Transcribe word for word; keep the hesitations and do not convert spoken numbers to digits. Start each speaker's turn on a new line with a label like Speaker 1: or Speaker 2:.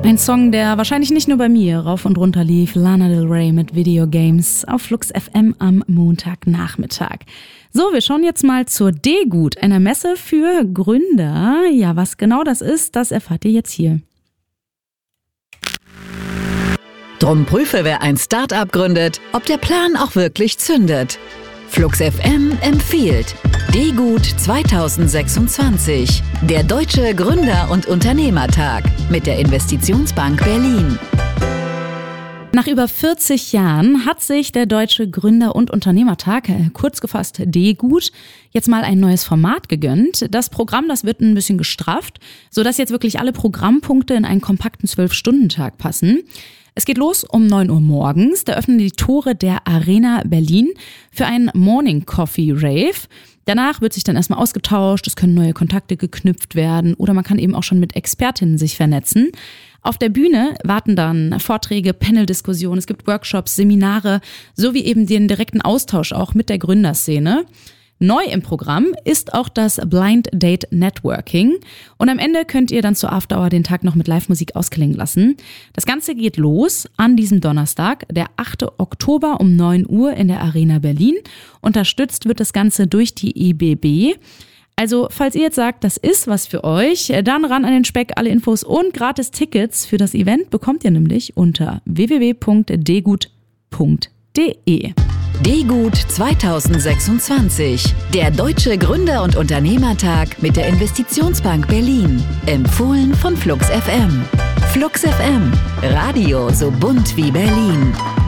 Speaker 1: Ein Song, der wahrscheinlich nicht nur bei mir rauf und runter lief. Lana Del Rey mit Video Games auf Flux F M am Montagnachmittag. So, wir schauen jetzt mal zur D-Gut, einer Messe für Gründer. Ja, was genau das ist, das erfahrt ihr jetzt hier.
Speaker 2: Drum prüfe, wer ein Start-up gründet, ob der Plan auch wirklich zündet. Flux F M empfiehlt D-Gut zwanzig sechsundzwanzig, der Deutsche Gründer- und Unternehmertag mit der Investitionsbank Berlin.
Speaker 1: Nach über vierzig Jahren hat sich der Deutsche Gründer- und Unternehmertag, kurz gefasst D-Gut, jetzt mal ein neues Format gegönnt. Das Programm, das wird ein bisschen gestrafft, sodass jetzt wirklich alle Programmpunkte in einen kompakten zwölf-Stunden-Tag passen. Es geht los um neun Uhr morgens. Da öffnen die Tore der Arena Berlin für einen Morning Coffee Rave. Danach wird sich dann erstmal ausgetauscht, es können neue Kontakte geknüpft werden oder man kann eben auch schon mit Expertinnen sich vernetzen. Auf der Bühne warten dann Vorträge, Panel-Diskussionen, es gibt Workshops, Seminare sowie eben den direkten Austausch auch mit der Gründerszene. Neu im Programm ist auch das Blind Date Networking und am Ende könnt ihr dann zur After Hour den Tag noch mit Live-Musik ausklingen lassen. Das Ganze geht los an diesem Donnerstag, der achter Oktober um neun Uhr in der Arena Berlin. Unterstützt wird das Ganze durch die E B B. Also, falls ihr jetzt sagt, das ist was für euch, dann ran an den Speck. Alle Infos und gratis Tickets für das Event bekommt ihr nämlich unter w w w punkt d gut punkt d e.
Speaker 2: D-Gut zwanzig sechsundzwanzig, der Deutsche Gründer- und Unternehmertag mit der Investitionsbank Berlin. Empfohlen von Flux F M. Flux F M, Radio so bunt wie Berlin.